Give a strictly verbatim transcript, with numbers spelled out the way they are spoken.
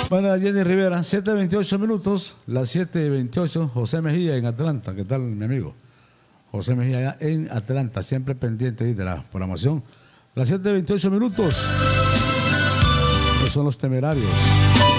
Bueno, Jenny Rivera, siete veintiocho minutos, las siete veintiocho, José Mejía en Atlanta. ¿Qué tal, mi amigo? José Mejía allá en Atlanta, siempre pendiente de la programación. Las siete veintiocho minutos, estos son los Temerarios.